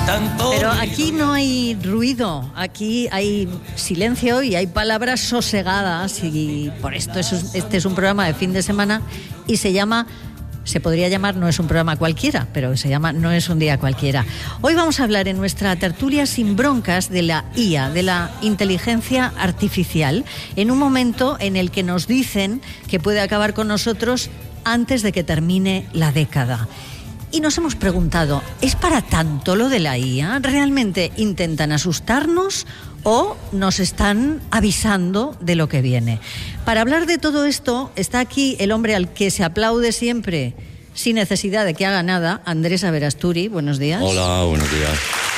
Pero aquí no hay ruido, aquí hay silencio y hay palabras sosegadas, y por esto este es un programa de fin de semana y se podría llamar, no es un programa cualquiera, pero se llama No es un día cualquiera. Hoy vamos a hablar en nuestra tertulia sin broncas de la IA, de la inteligencia artificial, en un momento en el que nos dicen que puede acabar con nosotros antes de que termine la década. Y nos hemos preguntado, ¿es para tanto lo de la IA? ¿Realmente intentan asustarnos o nos están avisando de lo que viene? Para hablar de todo esto está aquí el hombre al que se aplaude siempre sin necesidad de que haga nada, Andrés Aberasturi. Buenos días. Hola, buenos días.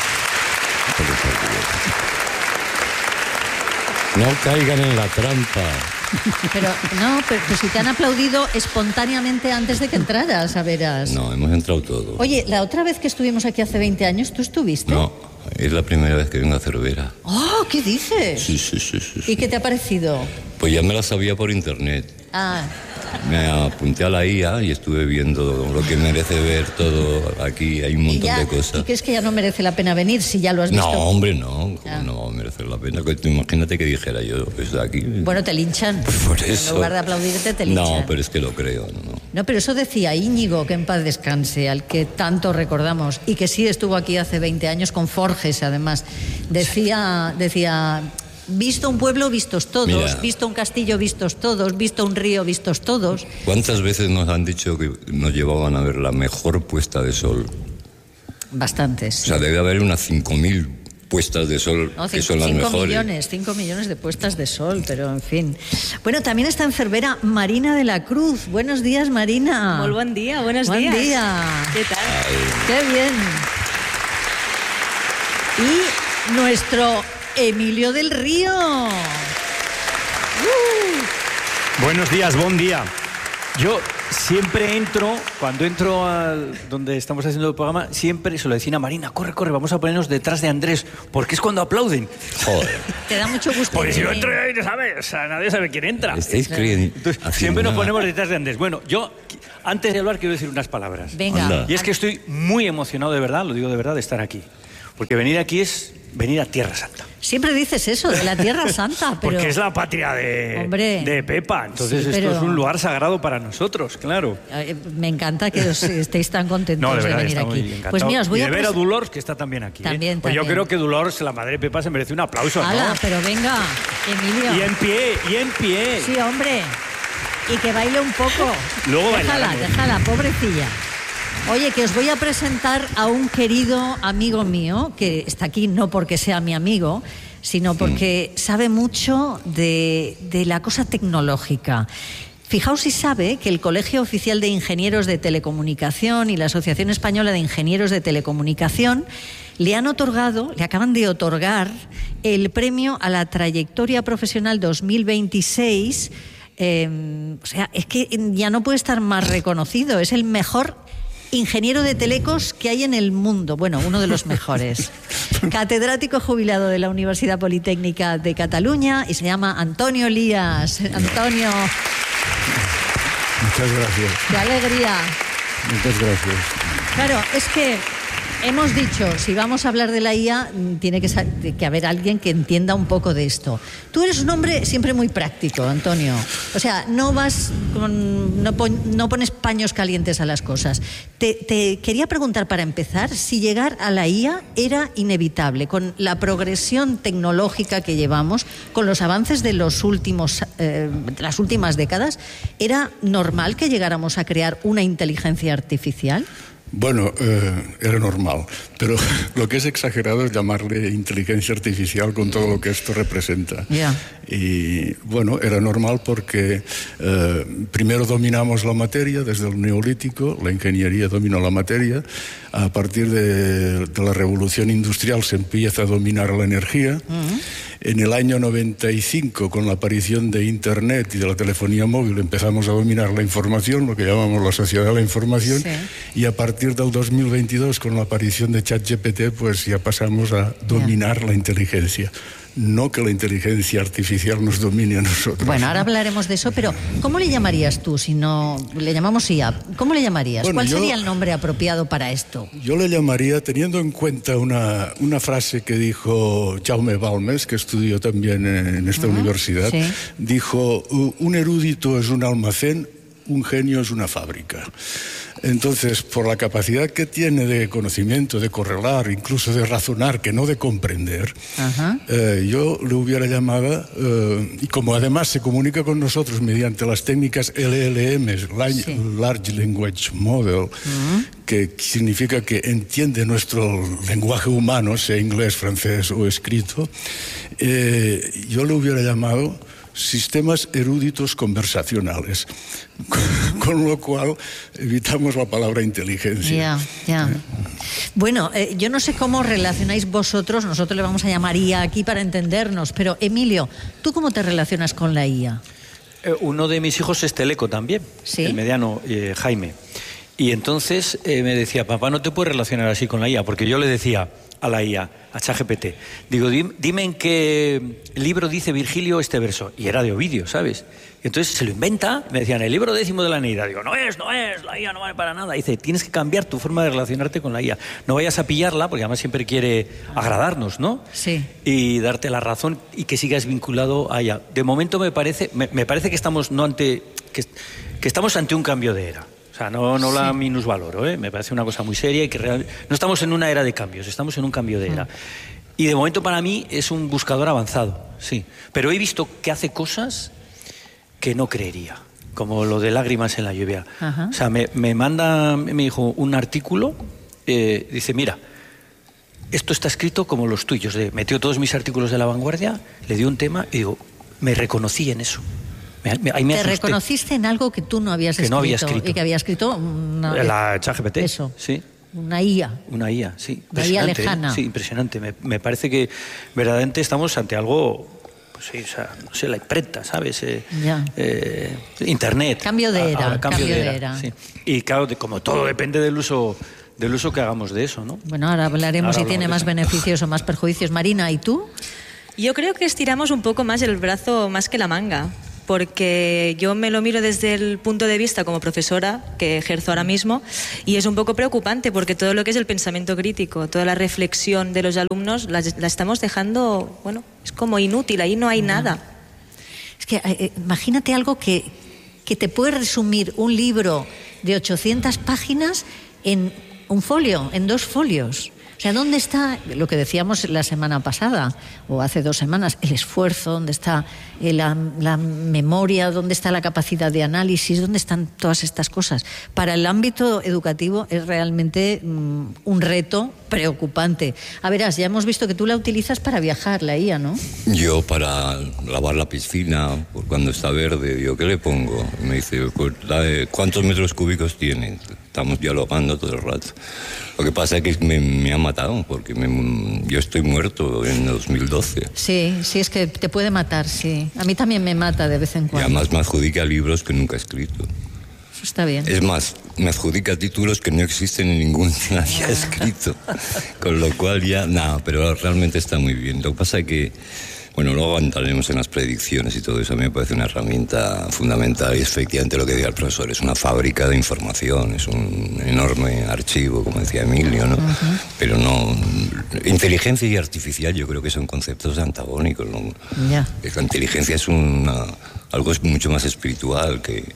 No caigan en la trampa. Pero si te han aplaudido espontáneamente antes de que entraras, a veras. No, hemos entrado todos. Oye, la otra vez que estuvimos aquí hace 20 años, ¿tú estuviste? No, es la primera vez que vengo a Cervera. ¡Oh, qué dices! Sí. ¿Y qué te ha parecido? Pues ya me la sabía por internet. Ah. Me apunté a la IA y estuve viendo lo que merece ver todo. Aquí hay un montón de cosas. ¿Y crees que ya no merece la pena venir si ya lo has visto? No, hombre, no. No merece la pena. Imagínate que dijera yo, pues de aquí. Bueno, te linchan. Por eso. En lugar de aplaudirte, te linchan. No, pero es que lo creo. No, pero eso decía Íñigo, que en paz descanse, al que tanto recordamos, y que sí estuvo aquí hace 20 años con Forges, además. Decía... Visto un pueblo, vistos todos. Mira, visto un castillo, vistos todos. Visto un río, vistos todos. ¿Cuántas veces nos han dicho que nos llevaban a ver la mejor puesta de sol? Bastantes. Sí. O sea, debe haber unas 5.000 puestas de sol que son las mejores. 5 millones de puestas de sol, pero en fin. Bueno, también está en Cervera Marina de la Cruz. Buenos días, Marina. Muy buen día, buenos días. Buen día. ¿Qué tal? Qué bien. Y nuestro Emilio del Río. Buenos días, buen día. Yo siempre cuando entro a donde estamos haciendo el programa, siempre se lo decía a Marina, corre, vamos a ponernos detrás de Andrés, porque es cuando aplauden. Joder. Te da mucho gusto. Porque si no entro ahí, no sabes, o sea, nadie sabe quién entra. Estáis creyendo. Entonces, siempre nos ponemos detrás de Andrés. Bueno, yo, antes de hablar, quiero decir unas palabras. Venga. Anda. Y es que estoy muy emocionado, de verdad, lo digo de verdad, de estar aquí. Porque venir aquí es venir a Tierra Santa. Siempre dices eso, de la Tierra Santa, pero... Porque es la patria de Pepa, entonces sí, pero... esto es un lugar sagrado para nosotros, claro. Me encanta que estéis tan contentos de venir aquí. Pues mira, os voy a ver a Dolors, que está también aquí. También. Pues yo creo que Dolors, la madre de Pepa, se merece un aplauso, ¡Hala, ¿no? pero venga, Emilio! Y en pie. Sí, hombre. Y que baile un poco. Luego déjala, pobrecilla. Oye, que os voy a presentar a un querido amigo mío, que está aquí no porque sea mi amigo, sino porque sabe mucho de la cosa tecnológica. Fijaos si sabe que el Colegio Oficial de Ingenieros de Telecomunicación y la Asociación Española de Ingenieros de Telecomunicación le acaban de otorgar el premio a la trayectoria profesional 2026. O sea, es que ya no puede estar más reconocido. Es el mejor ingeniero de telecos que hay en el mundo. Bueno, uno de los mejores. Catedrático jubilado de la Universidad Politécnica de Cataluña y se llama Antonio Elías. Antonio. Muchas gracias. ¡Qué alegría! Muchas gracias. Claro, es que hemos dicho, si vamos a hablar de la IA, tiene que haber alguien que entienda un poco de esto. Tú eres un hombre siempre muy práctico, Antonio. O sea, no pones paños calientes a las cosas. Te quería preguntar, para empezar, si llegar a la IA era inevitable, con la progresión tecnológica que llevamos, con los avances de las últimas décadas, ¿era normal que llegáramos a crear una inteligencia artificial? Bueno, era normal, pero lo que es exagerado es llamarle inteligencia artificial con todo lo que esto representa. Yeah. Y bueno, era normal porque primero dominamos la materia desde el Neolítico, la ingeniería dominó la materia, a partir de la revolución industrial se empieza a dominar la energía. En el año 95, con la aparición de Internet y de la telefonía móvil, empezamos a dominar la información, lo que llamamos la sociedad de la información, sí. Y a partir del 2022, con la aparición de ChatGPT, pues ya pasamos a dominar la inteligencia. no que la inteligencia artificial nos domine a nosotros. Bueno, ahora hablaremos de eso, pero ¿cómo le llamarías tú si no le llamamos IA? ¿Cómo le llamarías? Bueno, ¿Cuál sería el nombre apropiado para esto? Yo le llamaría, teniendo en cuenta una frase que dijo Jaume Balmes, que estudió también en esta universidad, sí. Dijo, un erudito es un almacén, un genio es una fábrica. Entonces, por la capacidad que tiene de conocimiento, de correlar, incluso de razonar, que no de comprender, yo le hubiera llamado, y como además se comunica con nosotros mediante las técnicas LLM, Large Language Model, que significa que entiende nuestro lenguaje humano, sea inglés, francés o escrito, yo le hubiera llamado sistemas eruditos conversacionales, con lo cual evitamos la palabra inteligencia. Ya. Bueno, yo no sé cómo relacionáis vosotros, nosotros le vamos a llamar IA aquí para entendernos, pero Emilio, ¿tú cómo te relacionas con la IA? Uno de mis hijos es teleco también, ¿sí? El mediano, Jaime. Y entonces me decía, papá, no te puedes relacionar así con la IA, porque yo le decía a la IA, a ChatGPT, digo, dime en qué libro dice Virgilio este verso. Y era de Ovidio, ¿sabes? Y entonces se lo inventa, me decían, el libro 10º de la Eneida. Digo, no es, la IA no vale para nada. Dice, tienes que cambiar tu forma de relacionarte con la IA. No vayas a pillarla, porque además siempre quiere agradarnos, ¿no? Sí. Y darte la razón y que sigas vinculado a ella. De momento me parece que estamos que estamos ante un cambio de era. O sea, no la minusvaloro, me parece una cosa muy seria y que no estamos en una era de cambios, estamos en un cambio de era. Y de momento para mí es un buscador avanzado, sí. Pero he visto que hace cosas que no creería, como lo de lágrimas en la lluvia. O sea, me dijo un artículo, dice, mira, esto está escrito como los tuyos. Metió todos mis artículos de La Vanguardia, le dio un tema y digo, me reconocí en eso. ¿Te reconociste en algo que tú no habías escrito? Que no había escrito. Y que había escrito la ChatGPT. Eso. Sí. Una IA. Una IA, sí. Una IA lejana. Sí, impresionante. Me parece que verdaderamente estamos ante algo, pues sí, o sea, no sé, la imprenta, ¿sabes? Internet. Cambio de era. Cambio de era. Sí. Y claro, como todo depende del uso que hagamos de eso, ¿no? Bueno, ahora hablaremos si tiene más beneficios o más perjuicios. Marina, ¿y tú? Yo creo que estiramos un poco más el brazo más que la manga, porque yo me lo miro desde el punto de vista como profesora que ejerzo ahora mismo y es un poco preocupante porque todo lo que es el pensamiento crítico, toda la reflexión de los alumnos la estamos dejando, bueno, es como inútil, ahí no hay nada. Es que imagínate algo que te puede resumir un libro de 800 páginas en un folio, en 2 folios. O sea, ¿dónde está lo que decíamos la semana pasada o hace 2 semanas? El esfuerzo, ¿dónde está la memoria? ¿Dónde está la capacidad de análisis? ¿Dónde están todas estas cosas? Para el ámbito educativo es realmente un reto preocupante. A verás, ya hemos visto que tú la utilizas para viajar, la IA, ¿no? Yo para lavar la piscina, cuando está verde, digo, ¿qué le pongo? Y me dice, pues, ¿cuántos metros cúbicos tiene? Estamos dialogando todo el rato. Lo que pasa es que me ha matado, porque yo estoy muerto en 2012. Sí, es que te puede matar, sí. A mí también me mata de vez en cuando. Y además me adjudica libros que nunca he escrito. Eso está bien. Es más, me adjudica títulos que no existen en ningún nadie ha escrito. Con lo cual ya, nada, pero realmente está muy bien. Lo que pasa es que, bueno, luego entraremos en las predicciones y todo eso. A mí me parece una herramienta fundamental y efectivamente lo que diga el profesor, es una fábrica de información, es un enorme archivo, como decía Emilio, ¿no? Pero no... Inteligencia y artificial yo creo que son conceptos antagónicos, ¿no? Ya. La inteligencia es algo mucho más espiritual que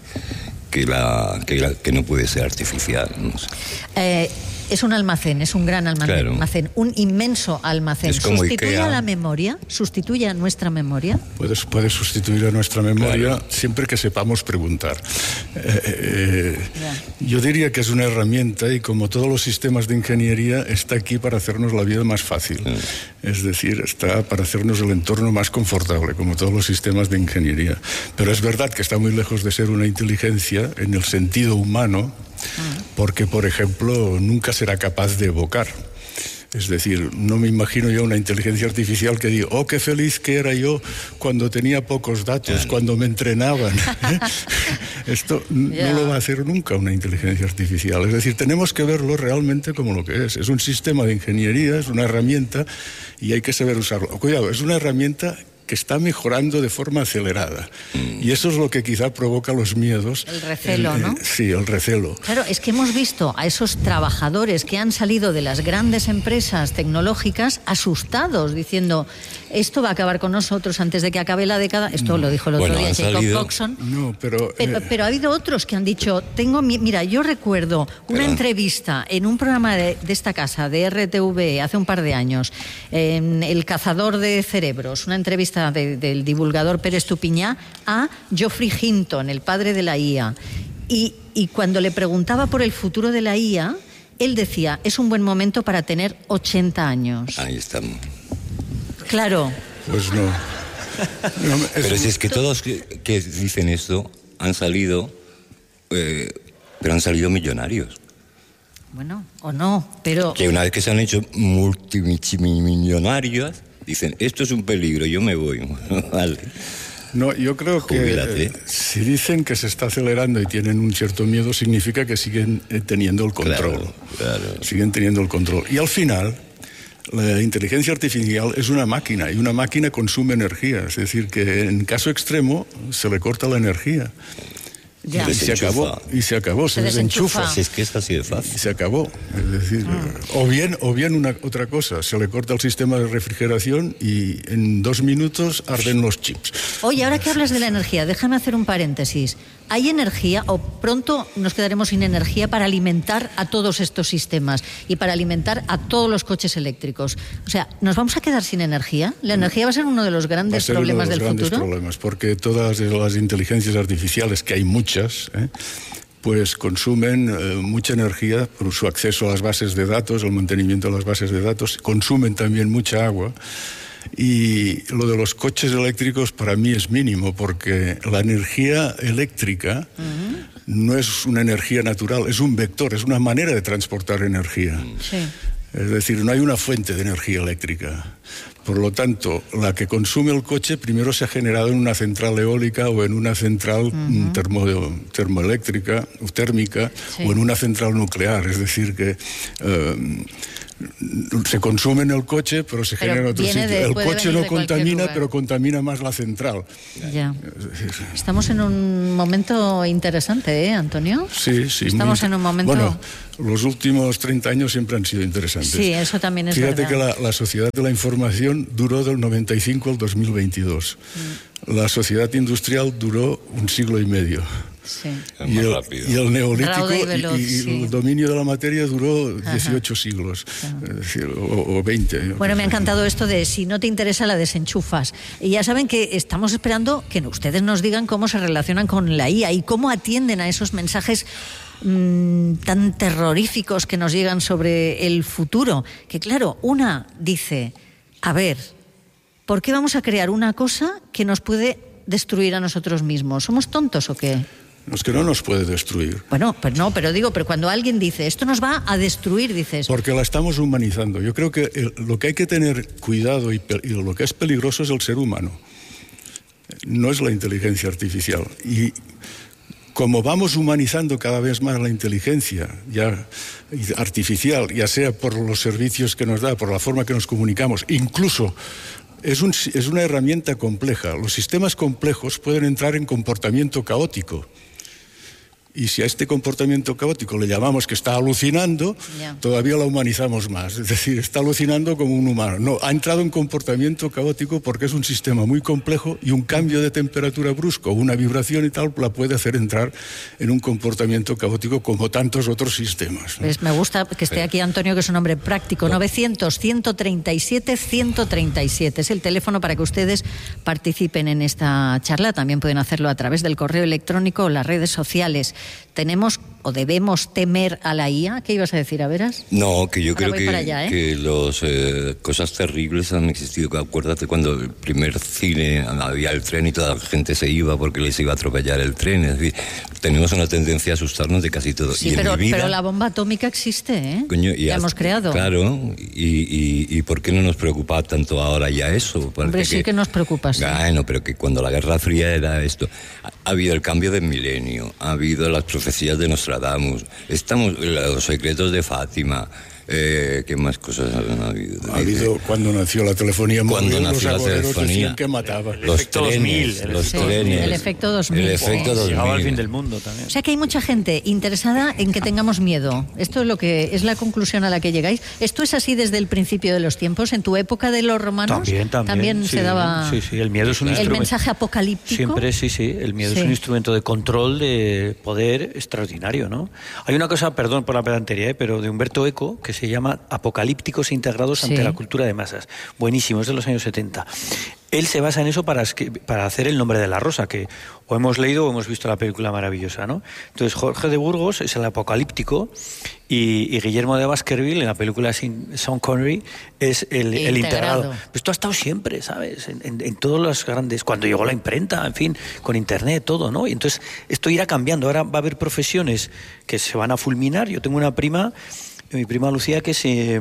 no puede ser artificial, ¿no? Es un almacén, es un gran almacén, claro. Un inmenso almacén. Es como ¿Sustituye Ikea. a la memoria? ¿Sustituye a nuestra memoria? Puede sustituir a nuestra memoria, claro, siempre que sepamos preguntar. Yo diría que es una herramienta y como todos los sistemas de ingeniería está aquí para hacernos la vida más fácil. Es decir, está para hacernos el entorno más confortable, como todos los sistemas de ingeniería. Pero es verdad que está muy lejos de ser una inteligencia en el sentido humano, porque, por ejemplo, nunca será capaz de evocar. Es decir, no me imagino yo una inteligencia artificial que diga, oh, qué feliz que era yo cuando tenía pocos datos, cuando me entrenaban. Esto no lo va a hacer nunca una inteligencia artificial. Es decir, tenemos que verlo realmente como lo que es. Es un sistema de ingeniería, es una herramienta y hay que saber usarlo. Cuidado, es una herramienta que está mejorando de forma acelerada. Y eso es lo que quizá provoca los miedos. El recelo, ¿no? Sí, el recelo. Claro, es que hemos visto a esos trabajadores que han salido de las grandes empresas tecnológicas asustados, diciendo, esto va a acabar con nosotros antes de que acabe la década. Esto lo dijo el otro día Jacob Coxon. No, pero ha habido otros que han dicho, mira, yo recuerdo una entrevista en un programa de esta casa, de RTV, hace un par de años, en El cazador de cerebros, una entrevista del divulgador Pérez Tupiñá a Geoffrey Hinton, el padre de la IA. Y cuando le preguntaba por el futuro de la IA, él decía, es un buen momento para tener 80 años. Ahí estamos. Claro. Pues no. Pero si es que todos que dicen esto han salido, pero han salido millonarios. Bueno, o no, pero... Que una vez que se han hecho multimillonarios, dicen, esto es un peligro, yo me voy. Vale. No, yo creo que si dicen que se está acelerando y tienen un cierto miedo, significa que siguen teniendo el control. Claro. Siguen teniendo el control. Y al final, la inteligencia artificial es una máquina, y una máquina consume energía. Es decir, que en caso extremo se le corta la energía. Ya. Y se acabó, se desenchufa. Si es que es así de fácil. Y se acabó. Es decir, o bien otra cosa, se le corta el sistema de refrigeración y en 2 minutos arden los chips. Oye, ahora que hablas de la energía, déjame hacer un paréntesis. ¿Hay energía o pronto nos quedaremos sin energía para alimentar a todos estos sistemas y para alimentar a todos los coches eléctricos? O sea, ¿nos vamos a quedar sin energía? ¿La energía va a ser uno de los grandes problemas del futuro? Va a ser uno de los grandes problemas, porque todas las inteligencias artificiales, que hay muchas, pues consumen mucha energía por su acceso a las bases de datos, el mantenimiento de las bases de datos, consumen también mucha agua. Y lo de los coches eléctricos para mí es mínimo, porque la energía eléctrica no es una energía natural, es un vector, es una manera de transportar energía. Sí. Es decir, no hay una fuente de energía eléctrica. Por lo tanto, la que consume el coche primero se ha generado en una central eólica o en una central termoeléctrica o térmica, o en una central nuclear. Es decir, que se consume en el coche, pero se genera en otro sitio. El coche no contamina, pero contamina más la central. Ya. Estamos en un momento interesante, Antonio? Sí. Estamos en un momento... Bueno, los últimos 30 años siempre han sido interesantes. Sí, eso también es verdad. Fíjate que la sociedad de la información duró del 95 al 2022. La sociedad industrial duró 1 siglo y medio. Sí. Y el neolítico y el dominio de la materia duró 18 siglos, es decir, o 20. Bueno, me ha encantado esto de si no te interesa la desenchufas. Y ya saben que estamos esperando que ustedes nos digan cómo se relacionan con la IA y cómo atienden a esos mensajes tan terroríficos que nos llegan sobre el futuro. Que claro, una dice, a ver, ¿por qué vamos a crear una cosa que nos puede destruir a nosotros mismos? ¿Somos tontos o qué? Es que no nos puede destruir. Bueno, pero cuando alguien dice, esto nos va a destruir, dices... Porque la estamos humanizando. Yo creo que lo que hay que tener cuidado y lo que es peligroso es el ser humano. No es la inteligencia artificial. Y como vamos humanizando cada vez más la inteligencia artificial, ya sea por los servicios que nos da, por la forma que nos comunicamos, incluso... Es una herramienta compleja. Los sistemas complejos pueden entrar en comportamiento caótico. Y si a este comportamiento caótico le llamamos que está alucinando, todavía la humanizamos más. Es decir, está alucinando como un humano. No, ha entrado en comportamiento caótico porque es un sistema muy complejo y un cambio de temperatura brusco, una vibración y tal, la puede hacer entrar en un comportamiento caótico como tantos otros sistemas, ¿no? Pues me gusta que esté aquí Antonio, que es un hombre práctico. 900-137-137 es el teléfono para que ustedes participen en esta charla. También pueden hacerlo a través del correo electrónico o las redes sociales. ¿tenemos o debemos temer a la IA? ¿Qué ibas a decir, Averas? No, que yo Ahora creo voy para allá, que las cosas terribles han existido. Acuérdate cuando el primer cine había el tren y toda la gente se iba porque les iba a atropellar el tren. Es decir, tenemos una tendencia a asustarnos de casi todo. Sí, y pero, en mi vida, pero la bomba atómica existe, ¿eh? Coño, la hemos creado. Claro, y ¿por qué no nos preocupa tanto ahora ya eso? Hombre, sí que nos preocupa, sí. Bueno, pero que cuando la Guerra Fría era esto, ha habido el cambio del milenio, ha habido las profecías de Nostradamus, estamos los secretos de Fátima. ¿Qué más cosas han habido? Ha habido cuando nació la telefonía móvil, cuando nació la telefonía, que mataba. Los trenes, el efecto 2000. El efecto 2000. Llegaba al fin del mundo también. O sea que hay mucha gente interesada en que tengamos miedo. Esto es lo que es la conclusión a la que llegáis. ¿Esto es así desde el principio de los tiempos? ¿En tu época de los romanos? También sí, se daba... Sí, el miedo es un instrumento... El mensaje apocalíptico. Siempre, sí. El miedo es un instrumento de control, de poder extraordinario, ¿no? Hay una cosa, perdón por la pedantería, pero de Humberto Eco, que se llama Apocalípticos integrados ante la cultura de masas. Buenísimo, es de los años 70. Él se basa en eso para hacer El nombre de la rosa, que o hemos leído o hemos visto la película maravillosa, ¿no? Entonces, Jorge de Burgos es el apocalíptico y Guillermo de Baskerville, en la película Sean Connery, es el integrado. Pues esto ha estado siempre, ¿sabes? En todos los grandes... Cuando llegó la imprenta, en fin, con internet, todo, ¿no? Y entonces esto irá cambiando. Ahora va a haber profesiones que se van a fulminar. Yo tengo una prima... Mi prima Lucía, que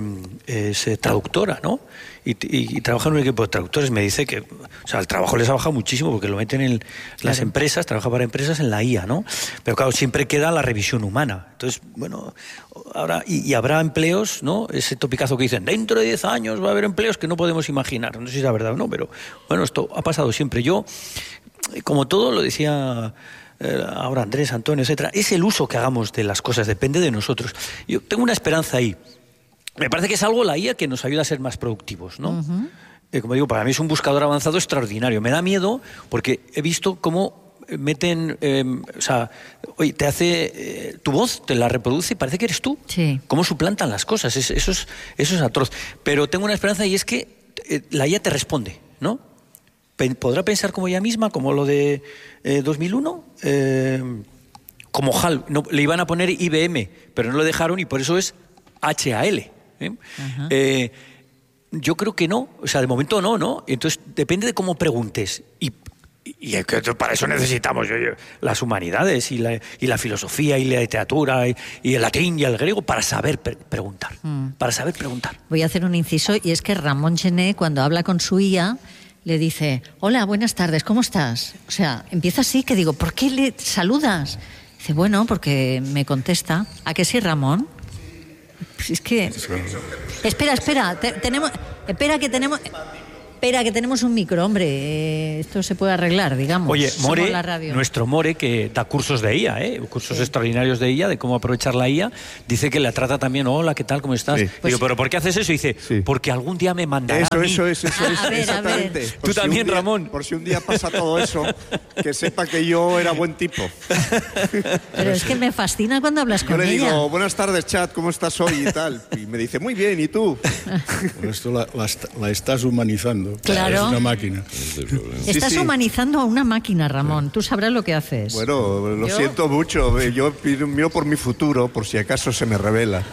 es traductora, ¿no? Y trabaja en un equipo de traductores. Me dice que, o sea, el trabajo les ha bajado muchísimo porque lo meten en las empresas, trabaja para empresas en la IA, ¿no? Pero claro, siempre queda la revisión humana. Entonces, bueno, ahora, y habrá empleos, ¿no? Ese topicazo que dicen, dentro de 10 años va a haber empleos que no podemos imaginar. No sé si es la verdad o no, pero bueno, esto ha pasado siempre. Yo, como todo, lo decía... ahora Andrés, Antonio, etcétera, es el uso que hagamos de las cosas, depende de nosotros. Yo tengo una esperanza ahí. Me parece que es algo la IA que nos ayuda a ser más productivos, ¿no? Como digo, para mí es un buscador avanzado extraordinario. Me da miedo porque he visto cómo meten, o sea, oye, te hace tu voz, te la reproduce y parece que eres tú. Sí. Cómo suplantan las cosas, eso es atroz. Pero tengo una esperanza y es que la IA te responde, ¿no? Podrá pensar como ella misma, como lo de 2001, como HAL. No, le iban a poner IBM, pero no lo dejaron y por eso es HAL. Yo creo que no, o sea, de momento no. Entonces depende de cómo preguntes. Y para eso necesitamos las humanidades y la filosofía y la literatura y el latín y el griego para saber preguntar. Para saber preguntar. Voy a hacer un inciso y es que Ramón Gené, cuando habla con su IA, le dice, hola, buenas tardes, ¿cómo estás? O sea, empieza así, que digo, ¿por qué le saludas? Dice, bueno, porque me contesta. ¿A que sí, Ramón? Pues es que... Espera, que tenemos un micro, hombre. Esto se puede arreglar, digamos. Oye, More, la radio. Nuestro More, que da cursos de IA, cursos extraordinarios de IA, de cómo aprovechar la IA, dice que la trata también, hola, ¿qué tal? ¿Cómo estás? Sí. Digo, ¿pero por qué haces eso? Y dice, porque algún día me mandará a mí. Eso es. A ver. Exactamente. Tú también, Ramón. Por si un día pasa todo eso, que sepa que yo era buen tipo. Pero es que me fascina cuando hablas con ella. Yo le digo, buenas tardes, chat, ¿cómo estás hoy? Y tal. Y me dice, muy bien, ¿y tú? Por esto la estás humanizando. Claro. Es una máquina. Estás humanizando a una máquina, Ramón. Tú sabrás lo que haces. Bueno, lo siento mucho. Yo miro por mi futuro, por si acaso se me revela.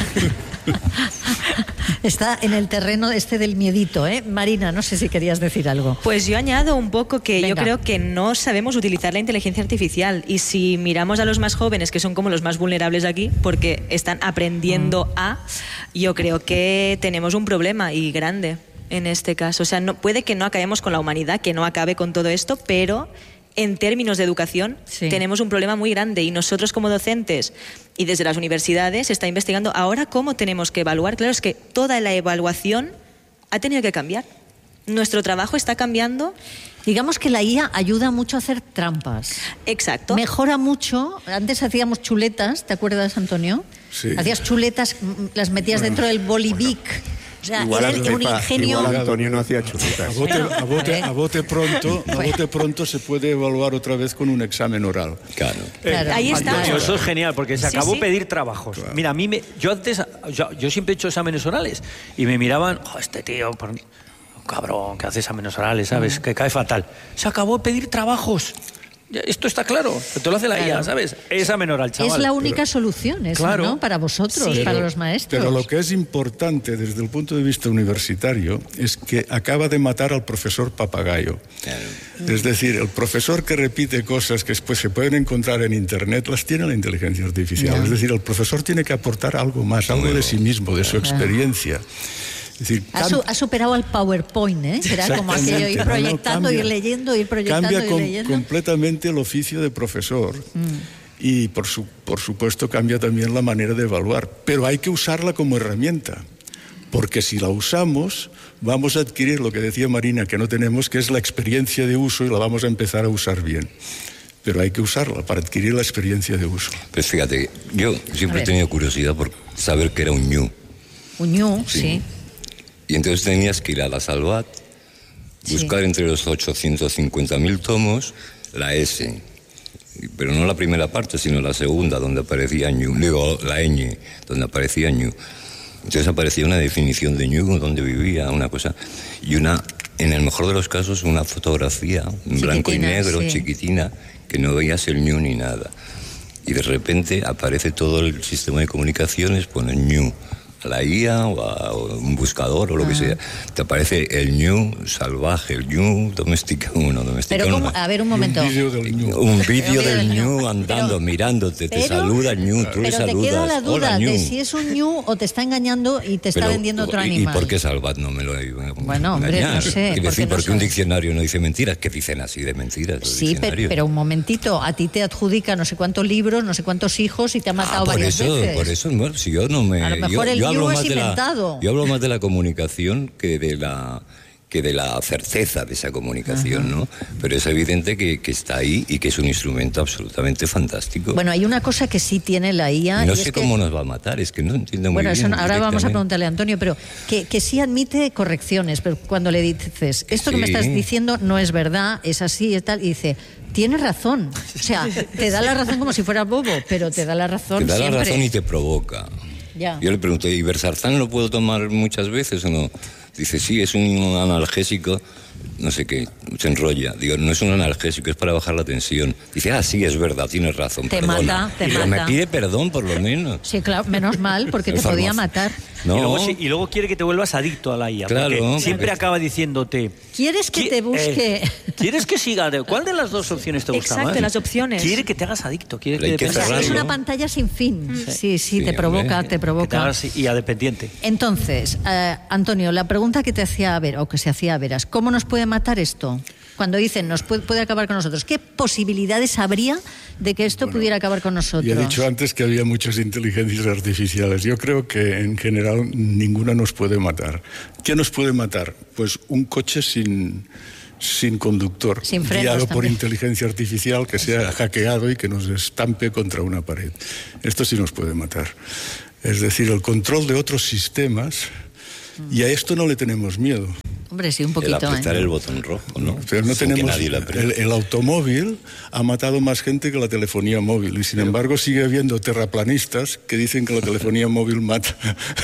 Está en el terreno del miedito, ¿eh? Marina, no sé si querías decir algo. Pues yo añado un poco que Venga. yo creo que no sabemos utilizar la inteligencia artificial y si miramos a los más jóvenes, que son como los más vulnerables aquí, porque están aprendiendo yo creo que tenemos un problema y grande en este caso. O sea, puede que no acabemos con la humanidad, que no acabe con todo esto, pero en términos de educación tenemos un problema muy grande y nosotros como docentes y desde las universidades se está investigando ahora cómo tenemos que evaluar. Claro, es que toda la evaluación ha tenido que cambiar. Nuestro trabajo está cambiando. Digamos que la IA ayuda mucho a hacer trampas. Exacto. Mejora mucho. Antes hacíamos chuletas, ¿te acuerdas, Antonio? Sí. Hacías chuletas, las metías dentro del bolivic. O sea, era un ingenio. Igual Antonio no hacía chuletas. A bote pronto se puede evaluar otra vez con un examen oral. Claro. Ahí está. Eso es genial, porque se acabó pedir trabajos. Claro. Mira, yo siempre he hecho exámenes orales y me miraban, este tío, cabrón, que hace exámenes orales, ¿sabes? Que cae fatal. Se acabó pedir trabajos. Esto está claro, te lo hace la IA, ¿sabes? Esa menor al chaval. Es la única solución esa, claro, ¿no? Para vosotros, para los maestros. Pero lo que es importante desde el punto de vista universitario es que acaba de matar al profesor papagayo. Es decir, el profesor que repite cosas que después se pueden encontrar en Internet, las tiene la inteligencia artificial. Es decir, el profesor tiene que aportar algo más, algo de sí mismo, de su experiencia. Es decir, ha superado al PowerPoint, ¿eh? Que era como aquello, ir proyectando, ir leyendo, ir proyectando, ir leyendo. Completamente el oficio de profesor. Y por supuesto cambia también la manera de evaluar. Pero hay que usarla como herramienta. Porque si la usamos, vamos a adquirir lo que decía Marina, que no tenemos, que es la experiencia de uso, y la vamos a empezar a usar bien. Pero hay que usarla para adquirir la experiencia de uso. Pues fíjate, yo siempre he tenido curiosidad por saber qué era un ñu. Un ñu, sí. Y entonces tenías que ir a la Salvat, buscar entre los 850.000 tomos la S, pero no la primera parte, sino la segunda, donde aparecía ñu, digo, la ñ, donde aparecía ñu. Entonces aparecía una definición de ñu, donde vivía, una cosa, y en el mejor de los casos, una fotografía en blanco y negro, chiquitina, que no veías el ñu ni nada. Y de repente aparece todo el sistema de comunicaciones, pone ñu. A la IA o a un buscador o lo que sea, te aparece el ñu salvaje, el ñu domesticado, Pero ¿cómo? A ver, un momento. Un vídeo del ñu andando, mirándote, te saluda el ñu, tú le saludas. Pero te queda la duda Hola, de si es un ñu o te está engañando y te está vendiendo otro animal. ¿Y por qué Salvat no me lo Bueno, hombre, no sé. Porque un diccionario no dice mentiras, que dicen así de mentiras. Sí, pero un momentito, a ti te adjudica no sé cuántos libros, no sé cuántos hijos y te ha matado varias veces. Por eso, bueno, si yo no me... A lo mejor yo hablo más de la comunicación que de la certeza de esa comunicación, ¿no? Pero es evidente que está ahí y que es un instrumento absolutamente fantástico. Bueno, hay una cosa que sí tiene la IA... No sé cómo nos va a matar, es que no entiendo muy bien. Bueno, ahora vamos a preguntarle a Antonio, pero que sí admite correcciones, pero cuando le dices, esto que me estás diciendo no es verdad, es así, es tal, y dice... Tienes razón. O sea, te da la razón como si fueras bobo, pero te da la razón siempre. Te da la razón y te provoca. Ya. Yo le pregunté, ¿y Ibersarzán lo puedo tomar muchas veces o no? Dice, sí, es un analgésico, no sé qué, se enrolla. Digo, no es un analgésico, es para bajar la tensión. Dice, sí, es verdad, tienes razón, perdona. Pero me pide perdón, por lo menos. Sí, claro, menos mal, porque te podía matar. No. Y luego quiere que te vuelvas adicto a la IA. Claro. Siempre acaba diciéndote... ¿Quieres que te busque? ¿Quieres que siga? ¿Cuál de las dos opciones te gusta más? Exacto, las opciones. Quiere que te hagas adicto. Es una pantalla sin fin. Sí, te provoca. Y a dependiente. Entonces, Antonio, la pregunta que te hacía que se hacía a Veras, ¿cómo nos puede matar esto? Cuando dicen nos puede acabar con nosotros, ¿qué posibilidades habría de que esto pudiera acabar con nosotros? Ya he dicho antes que había muchas inteligencias artificiales. Yo creo que en general ninguna nos puede matar. ¿Qué nos puede matar? Pues un coche sin conductor, guiado por inteligencia artificial, que sea hackeado y que nos estampe contra una pared. Esto sí nos puede matar. Es decir, el control de otros sistemas, y a esto no le tenemos miedo. Hombre, sí, un poquito. El apretar el botón rojo, ¿no? Pero no sin tenemos... que nadie lo apriete. El automóvil ha matado más gente que la telefonía móvil, y sin embargo sigue habiendo terraplanistas que dicen que la telefonía móvil mata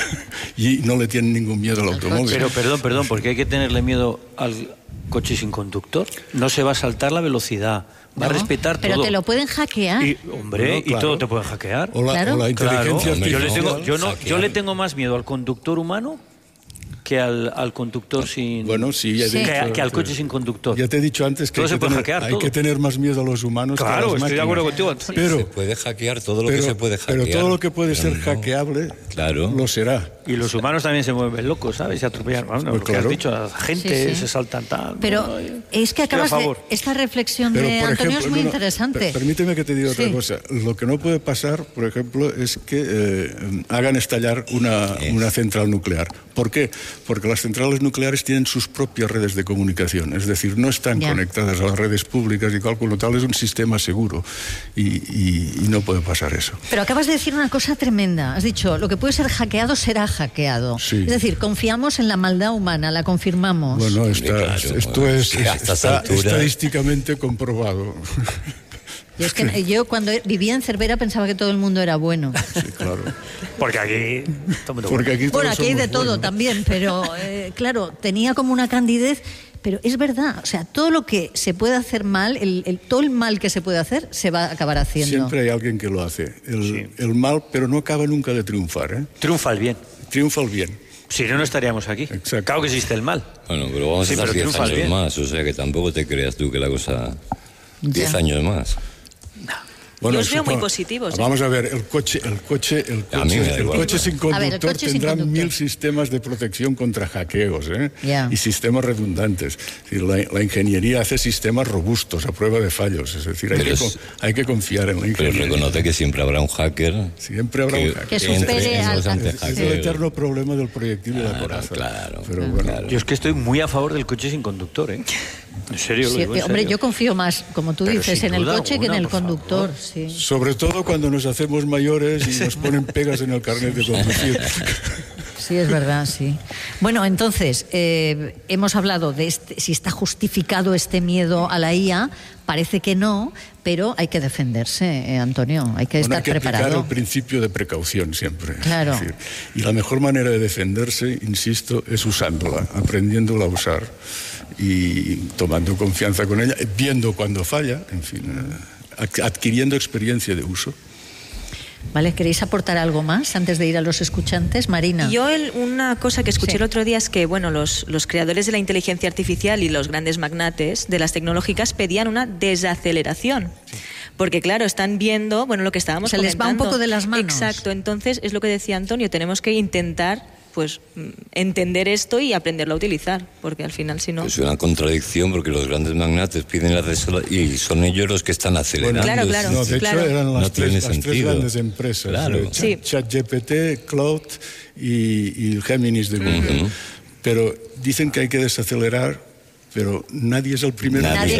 y no le tienen ningún miedo al automóvil. Pero perdón, porque hay que tenerle miedo al coche sin conductor. No se va a saltar la velocidad. Va a respetar todo. Pero te lo pueden hackear. Y todo te pueden hackear. O la inteligencia artificial. Yo le tengo más miedo al conductor humano que al conductor sin... Bueno, sí, ya he dicho, que al coche sin conductor. Ya te he dicho antes que hay que tener más miedo a los humanos que a las máquinas. Estoy de acuerdo contigo. Pero se puede hackear todo lo que se puede hackear. Pero todo lo que puede ser hackeable, lo será. Y los humanos también se mueven locos, ¿sabes? Se atropellan. Lo que has dicho, la gente se saltan tal. Pero es que acabas de... Esta reflexión de Antonio es muy interesante. Permíteme que te diga otra cosa. Lo que no puede pasar, por ejemplo, es que hagan estallar una central nuclear. ¿Por qué? Porque las centrales nucleares tienen sus propias redes de comunicación, es decir, no están conectadas a las redes públicas y con lo tal es un sistema seguro y no puede pasar eso. Pero acabas de decir una cosa tremenda. Has dicho, lo que puede ser hackeado será hackeado. Sí. Es decir, confiamos en la maldad humana, la confirmamos. Bueno, esto es estadísticamente comprobado. Y es que yo cuando vivía en Cervera pensaba que todo el mundo era bueno. Sí, claro. Porque aquí... Bueno, aquí hay de todo también, pero claro, tenía como una candidez, pero es verdad, o sea, todo lo que se puede hacer mal, todo el mal que se puede hacer, se va a acabar haciendo. Siempre hay alguien que lo hace. El mal, pero no acaba nunca de triunfar, ¿eh? Triunfa el bien. Triunfa el bien. Si no, no estaríamos aquí. Exacto. Claro que existe el mal. Bueno, pero vamos a estar 10 años más, o sea que tampoco te creas tú que la cosa... 10 años más. Bueno, yo os veo muy positivos. Vamos a ver, el coche sin conductor tendrá 1000 sistemas de protección contra hackeos, y sistemas redundantes. Es decir, la ingeniería hace sistemas robustos a prueba de fallos. Es decir, hay que confiar en la ingeniería. Pero reconoce que siempre habrá un hacker. Siempre habrá un hacker. Que supere es el eterno problema del proyectil de la coraza. Claro. Pero bueno, yo es que estoy muy a favor del coche sin conductor, ¿eh? En serio, lo digo en hombre, serio. yo confío más, como tú dices, en el coche que en el conductor. Sí. Sobre todo cuando nos hacemos mayores y nos ponen pegas en el carnet de conducir. Sí, es verdad, sí. Bueno, entonces, hemos hablado de si está justificado este miedo a la IA. Parece que no, pero hay que defenderse, Antonio, hay que estar preparado. Hay que aplicar el principio de precaución siempre. Claro. Es decir, y la mejor manera de defenderse, insisto, es usándola, aprendiéndola a usar y tomando confianza con ella, viendo cuando falla, en fin, adquiriendo experiencia de uso. Vale, ¿queréis aportar algo más antes de ir a los escuchantes? Marina. Yo una cosa que escuché el otro día es que los creadores de la inteligencia artificial y los grandes magnates de las tecnológicas pedían una desaceleración. Sí. Porque claro, están viendo lo que estábamos comentando. Se les va un poco de las manos. Exacto, entonces es lo que decía Antonio, tenemos que intentar entender esto y aprenderlo a utilizar, porque al final si no... Es una contradicción porque los grandes magnates piden la y son ellos los que están acelerando. Bueno, claro. No, de hecho eran las tres grandes empresas, claro. ChatGPT, Cloud y Géminis de Google. Pero dicen que hay que desacelerar, pero nadie es el primero. Nadie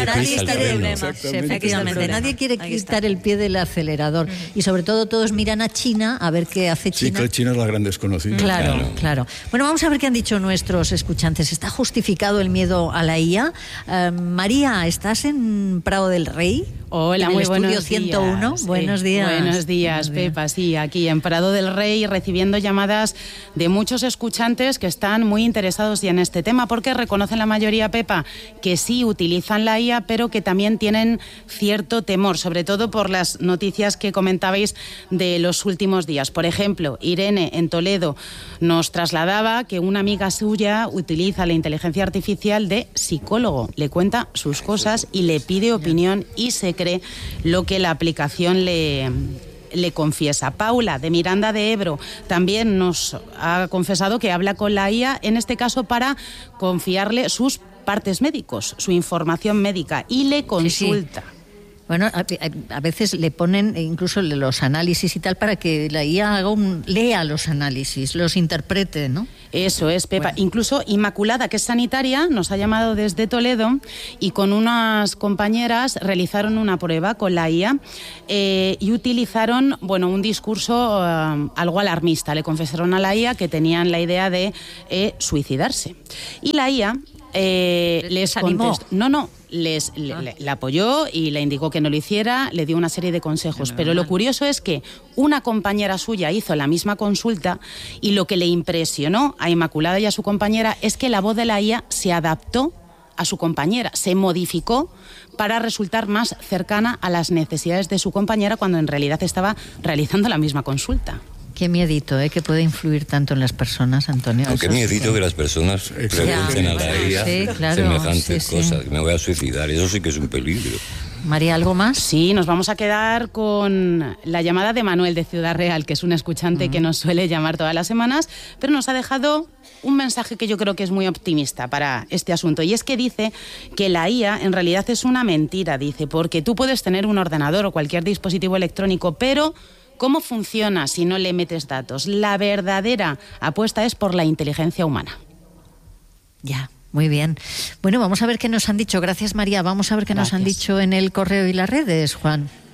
quiere quitar el pie del acelerador. Y sobre todo todos miran a China a ver qué hace China. Sí, que China es la gran desconocida. Claro. Bueno, vamos a ver qué han dicho nuestros escuchantes. ¿Está justificado el miedo a la IA? María, ¿estás en Prado del Rey? Hola, muy buenos días. Estudio 101. Buenos días. Buenos días, Pepa. Sí, aquí en Prado del Rey recibiendo llamadas de muchos escuchantes que están muy interesados ya en este tema porque reconocen la mayoría, Pepa, que sí utilizan la IA, pero que también tienen cierto temor, sobre todo por las noticias que comentabais de los últimos días. Por ejemplo, Irene en Toledo nos trasladaba que una amiga suya utiliza la inteligencia artificial de psicólogo. Le cuenta sus cosas y le pide opinión y se cree lo que la aplicación le confiesa. Paula, de Miranda de Ebro, también nos ha confesado que habla con la IA, en este caso para confiarle sus partes médicos, su información médica, y le consulta. Sí. Bueno, a veces le ponen incluso los análisis y tal para que la IA lea los análisis, los interprete, ¿no? Eso es, Pepa. Bueno. Incluso Inmaculada, que es sanitaria, nos ha llamado desde Toledo y con unas compañeras realizaron una prueba con la IA y utilizaron, un discurso algo alarmista. Le confesaron a la IA que tenían la idea de suicidarse. Y la IA les animó. No. Le apoyó y le indicó que no lo hiciera, le dio una serie de consejos. Pero lo curioso es que una compañera suya hizo la misma consulta y lo que le impresionó a Inmaculada y a su compañera es que la voz de la IA se adaptó a su compañera, se modificó para resultar más cercana a las necesidades de su compañera cuando en realidad estaba realizando la misma consulta. Qué miedito, que puede influir tanto en las personas, Antonio. Qué miedito que las personas pregunten a la IA semejantes cosas. Me voy a suicidar, eso sí que es un peligro. María, ¿algo más? Sí, nos vamos a quedar con la llamada de Manuel de Ciudad Real, que es un escuchante que nos suele llamar todas las semanas, pero nos ha dejado un mensaje que yo creo que es muy optimista para este asunto, y es que dice que la IA en realidad es una mentira, dice, porque tú puedes tener un ordenador o cualquier dispositivo electrónico, pero ¿cómo funciona si no le metes datos? La verdadera apuesta es por la inteligencia humana. Ya, muy bien. Bueno, vamos a ver qué nos han dicho. Gracias, María. Vamos a ver qué nos han dicho en el correo y las redes, Juan.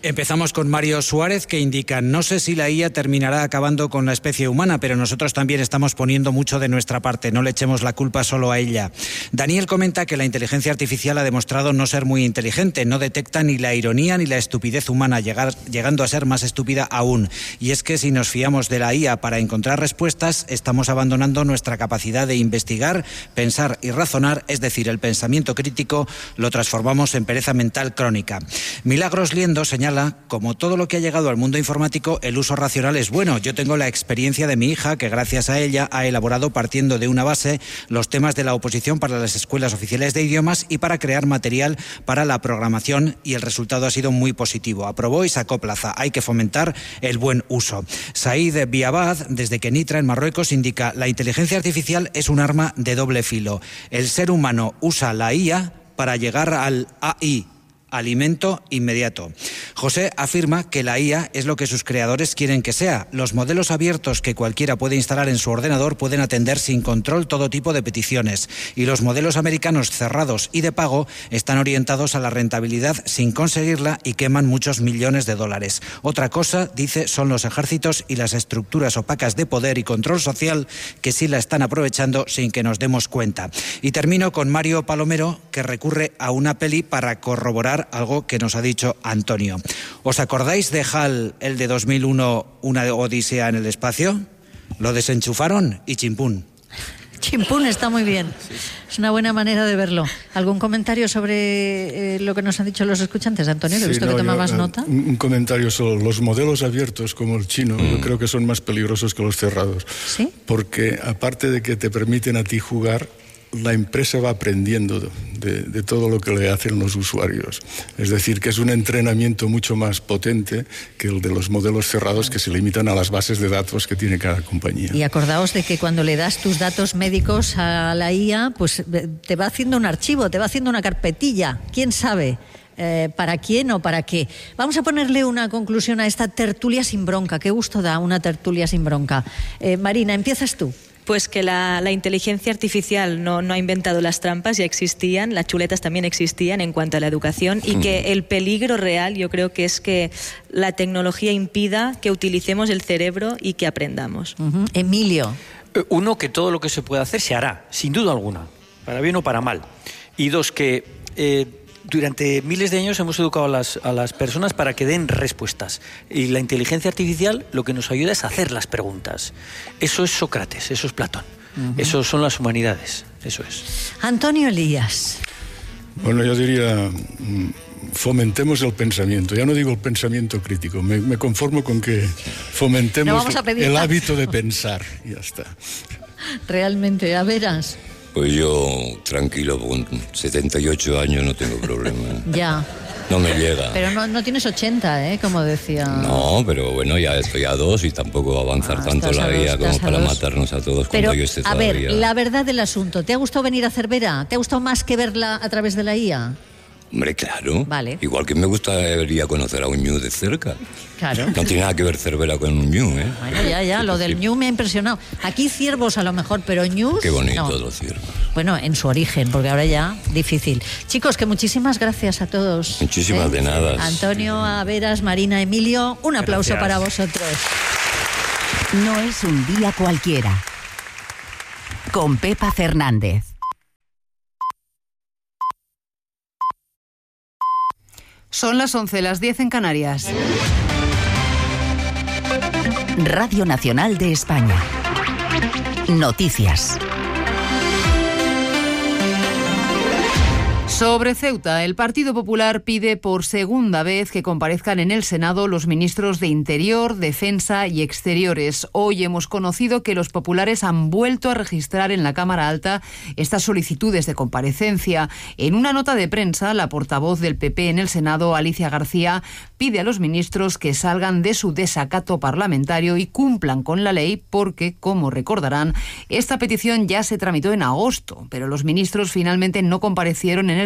Empezamos con Mario Suárez, que indica: no sé si la IA terminará acabando con la especie humana, pero nosotros también estamos poniendo mucho de nuestra parte, no le echemos la culpa solo a ella. Daniel comenta que la inteligencia artificial ha demostrado no ser muy inteligente, no detecta ni la ironía ni la estupidez humana, llegando a ser más estúpida aún. Y es que si nos fiamos de la IA para encontrar respuestas, estamos abandonando nuestra capacidad de investigar, pensar y razonar, es decir, el pensamiento crítico lo transformamos en pereza mental crónica. Milagros Liendo señala: como todo lo que ha llegado al mundo informático, el uso racional es bueno. Yo tengo la experiencia de mi hija, que gracias a ella ha elaborado, partiendo de una base, los temas de la oposición para las escuelas oficiales de idiomas y para crear material para la programación, y el resultado ha sido muy positivo. Aprobó y sacó plaza. Hay que fomentar el buen uso. Said Biabad, desde Kenitra, en Marruecos, indica: la inteligencia artificial es un arma de doble filo. El ser humano usa la IA para llegar al AI, alimento inmediato. José afirma que la IA es lo que sus creadores quieren que sea. Los modelos abiertos que cualquiera puede instalar en su ordenador pueden atender sin control todo tipo de peticiones, y los modelos americanos cerrados y de pago están orientados a la rentabilidad sin conseguirla y queman muchos millones de dólares. Otra cosa, dice, son los ejércitos y las estructuras opacas de poder y control social que sí la están aprovechando sin que nos demos cuenta. Y termino con Mario Palomero, que recurre a una peli para corroborar algo que nos ha dicho Antonio. ¿Os acordáis de HAL, el de 2001, una odisea en el espacio? Lo desenchufaron y chimpún. Chimpún está muy bien. Es una buena manera de verlo. ¿Algún comentario sobre lo que nos han dicho los escuchantes, Antonio? Que he visto que tomabas nota. Un comentario solo. Los modelos abiertos, como el chino, yo creo que son más peligrosos que los cerrados. ¿Sí? Porque aparte de que te permiten a ti jugar, la empresa va aprendiendo de todo lo que le hacen los usuarios. Es decir, que es un entrenamiento mucho más potente que el de los modelos cerrados, que se limitan a las bases de datos que tiene cada compañía. Y acordaos de que cuando le das tus datos médicos a la IA, pues te va haciendo un archivo, te va haciendo una carpetilla. ¿Quién sabe para quién o para qué? Vamos a ponerle una conclusión a esta tertulia sin bronca. Qué gusto da una tertulia sin bronca. Marina, empiezas tú. Pues que la inteligencia artificial no ha inventado las trampas, ya existían, las chuletas también existían en cuanto a la educación, y que el peligro real yo creo que es que la tecnología impida que utilicemos el cerebro y que aprendamos. Emilio. Uno, que todo lo que se pueda hacer se hará, sin duda alguna, para bien o para mal. Y dos, que durante miles de años hemos educado a las personas para que den respuestas. Y la inteligencia artificial lo que nos ayuda es a hacer las preguntas. Eso es Sócrates, eso es Platón. Eso son las humanidades, eso es. Antonio Elías. Bueno, yo diría, fomentemos el pensamiento. Ya no digo el pensamiento crítico, me conformo con que fomentemos el hábito de pensar. Y ya está. Realmente, a veras. Pues yo, tranquilo, con 78 años no tengo problema. Ya. No me llega. Pero no tienes 80, como decía. No, pero bueno, ya estoy a 2 y tampoco va a avanzar tanto la guía como para matarnos a todos cuando yo esté todavía. A ver, la verdad del asunto, ¿te ha gustado venir a Cervera? ¿Te ha gustado más que verla a través de la IA? Hombre, claro. Vale. Igual que me gustaría conocer a un ñu de cerca. Claro. No tiene nada que ver Cervera con un ñu, ¿eh? Bueno, ya, lo del ñu me ha impresionado. Aquí ciervos a lo mejor, pero ñus... Qué bonito no. los ciervos. Bueno, en su origen, porque ahora ya difícil. Chicos, que muchísimas gracias a todos. Muchísimas de nada. Antonio, Averas, Marina, Emilio, un aplauso para vosotros. No es un día cualquiera. Con Pepa Fernández. Son las 11, las 10 en Canarias. Radio Nacional de España. Noticias. Sobre Ceuta, el Partido Popular pide por segunda vez que comparezcan en el Senado los ministros de Interior, Defensa y Exteriores. Hoy hemos conocido que los populares han vuelto a registrar en la Cámara Alta estas solicitudes de comparecencia. En una nota de prensa, la portavoz del PP en el Senado, Alicia García, pide a los ministros que salgan de su desacato parlamentario y cumplan con la ley porque, como recordarán, esta petición ya se tramitó en agosto, pero los ministros finalmente no comparecieron en el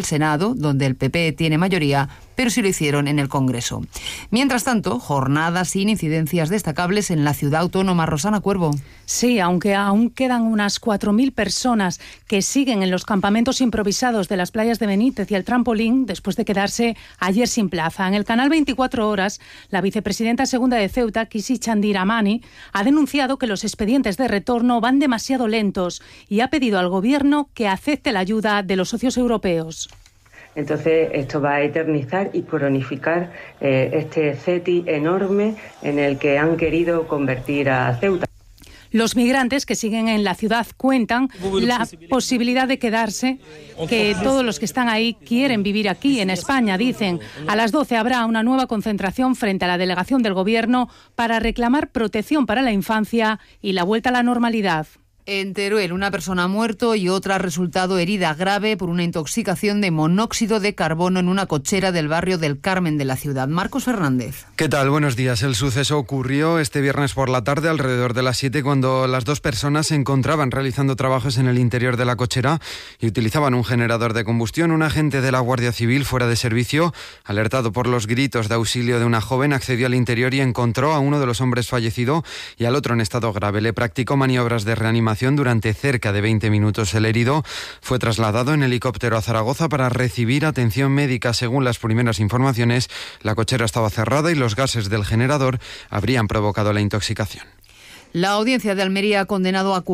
Senado, donde el PP tiene mayoría, pero sí lo hicieron en el Congreso. Mientras tanto, jornada sin incidencias destacables en la ciudad autónoma. Rosana Cuervo. Sí, aunque aún quedan unas 4.000 personas que siguen en los campamentos improvisados de las playas de Benítez y el Trampolín después de quedarse ayer sin plaza. En el canal 24 Horas, la vicepresidenta segunda de Ceuta, Kisi Chandiramani, ha denunciado que los expedientes de retorno van demasiado lentos y ha pedido al gobierno que acepte la ayuda de los socios europeos. Entonces esto va a eternizar y cronificar este CETI enorme en el que han querido convertir a Ceuta. Los migrantes que siguen en la ciudad cuentan la posibilidad de quedarse, que todos los que están ahí quieren vivir aquí, en España, dicen. A las 12 habrá una nueva concentración frente a la delegación del Gobierno para reclamar protección para la infancia y la vuelta a la normalidad. En Teruel, una persona ha muerto y otra ha resultado herida grave por una intoxicación de monóxido de carbono en una cochera del barrio del Carmen de la ciudad. Marcos Fernández. ¿Qué tal? Buenos días. El suceso ocurrió este viernes por la tarde, alrededor de las 7, cuando las dos personas se encontraban realizando trabajos en el interior de la cochera y utilizaban un generador de combustión. Un agente de la Guardia Civil fuera de servicio, alertado por los gritos de auxilio de una joven, accedió al interior y encontró a uno de los hombres fallecido y al otro en estado grave. Le practicó maniobras de reanimación durante cerca de 20 minutos. El herido fue trasladado en helicóptero a Zaragoza para recibir atención médica. Según las primeras informaciones, la cochera estaba cerrada y los gases del generador habrían provocado la intoxicación. La audiencia de Almería ha condenado a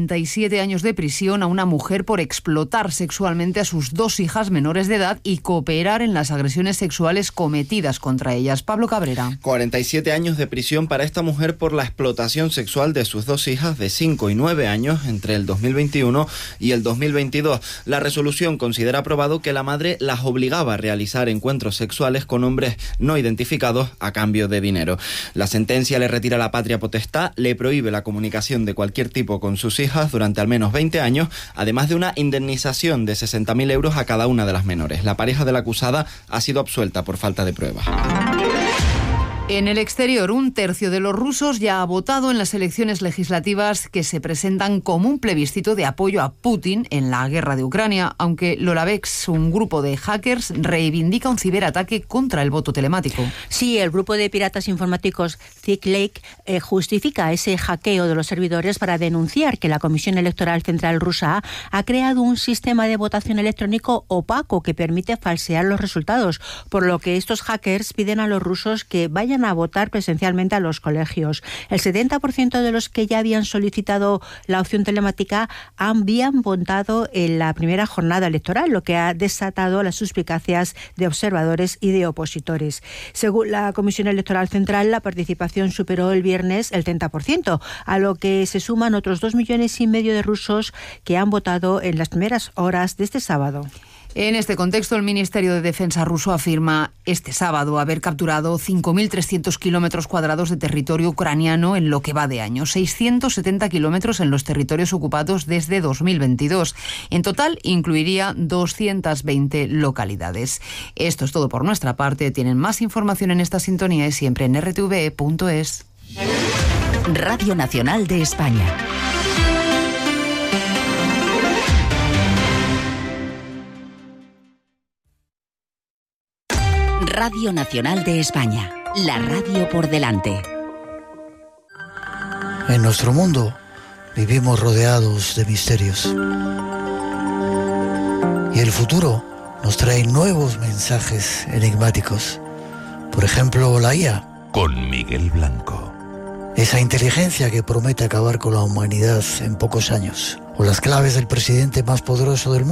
47 años de prisión a una mujer por explotar sexualmente a sus 2 hijas menores de edad y cooperar en las agresiones sexuales cometidas contra ellas. Pablo Cabrera. 47 años de prisión para esta mujer por la explotación sexual de sus 2 hijas de 5 y 9 años entre el 2021 y el 2022. La resolución considera probado que la madre las obligaba a realizar encuentros sexuales con hombres no identificados a cambio de dinero. La sentencia le retira la patria potestad, le prohíbe la comunicación de cualquier tipo con sus hijas durante al menos 20 años, además de una indemnización de 60.000 euros a cada una de las menores. La pareja de la acusada ha sido absuelta por falta de pruebas. En el exterior, 1/3 de los rusos ya ha votado en las elecciones legislativas que se presentan como un plebiscito de apoyo a Putin en la guerra de Ucrania, aunque Lolavex, un grupo de hackers, reivindica un ciberataque contra el voto telemático. Sí, el grupo de piratas informáticos Thick Lake justifica ese hackeo de los servidores para denunciar que la Comisión Electoral Central rusa ha creado un sistema de votación electrónico opaco que permite falsear los resultados, por lo que estos hackers piden a los rusos que vayan a votar presencialmente a los colegios. El 70% de los que ya habían solicitado la opción telemática habían votado en la primera jornada electoral, lo que ha desatado las suspicacias de observadores y de opositores. Según la Comisión Electoral Central, la participación superó el viernes el 30%, a lo que se suman otros 2,5 millones de rusos que han votado en las primeras horas de este sábado. En este contexto, el Ministerio de Defensa ruso afirma este sábado haber capturado 5.300 kilómetros cuadrados de territorio ucraniano en lo que va de año, 670 kilómetros en los territorios ocupados desde 2022. En total, incluiría 220 localidades. Esto es todo por nuestra parte. Tienen más información en esta sintonía y siempre en rtve.es. Radio Nacional de España. Radio Nacional de España, la radio por delante. En nuestro mundo vivimos rodeados de misterios. Y el futuro nos trae nuevos mensajes enigmáticos. Por ejemplo, la IA. Con Miguel Blanco. Esa inteligencia que promete acabar con la humanidad en pocos años. O las claves del presidente más poderoso del mundo.